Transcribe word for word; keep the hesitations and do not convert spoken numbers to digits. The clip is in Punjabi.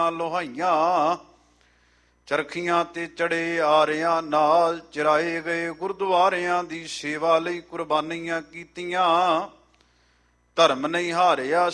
ਲੋਹਾਈਆਂ ਚਰਖੀਆਂ ਤੇ ਚੜੇ ਆਰਿਆਂ ਨਾਲ, ਚਰਾਏ ਗਏ ਗੁਰਦੁਆਰਿਆਂ ਦੀ ਸੇਵਾ ਲਈ ਕੁਰਬਾਨੀਆਂ ਕੀਤੀਆਂ। ਧਰਮ ਨਹੀਂ ਹਾਰਿਆ